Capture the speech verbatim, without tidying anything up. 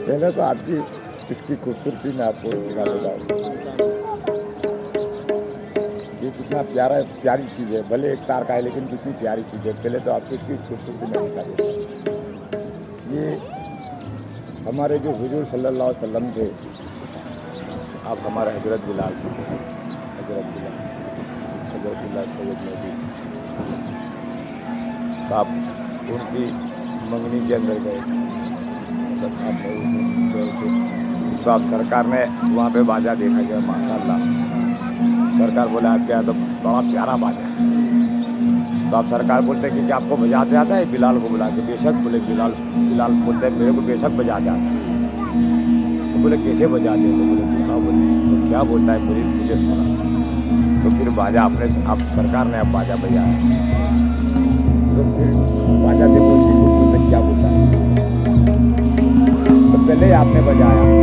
पहले तो आपकी इसकी खूबसूरती में आपको दिखा देता हूँ। ये कितना प्यारा प्यारी चीज़ है, भले एक तार का है लेकिन कितनी प्यारी चीज़ है। पहले तो आपको इसकी खूबसूरती में दिखा देता हूँ। ये हमारे जो हुजूर सल्लल्लाहु अलैहि वसल्लम थे, आप हमारे हजरत बिलाल थे, हजरत बिलाल हजरत बिलाल सैयद नबी। तो आप उनकी मंगनी के अंदर गए, मतलब आप गए थे, तो आप सरकार ने वहाँ पे बाजा देखा गया, माशाअल्लाह। सरकार बोला आपके यहाँ तो बड़ा प्यारा बाजा है। तो आप सरकार बोलते कि क्या आपको बजाते आता है? बिलाल को बुला के, बेशक। बोले बिलाल बिलाल बोलते हैं मेरे को बेशक बजाते आता है। तो बोले कैसे बजाते हो? तो बोले देखा। बोले तो क्या बोलता है? मुझे मुझे सुना। तो फिर बाजा अपने आप सरकार ने अब बाजा बजाया। तो फिर बाजा देखो उसकी खूबसूरती क्या बोलता है। तो पहले आपने बजाया,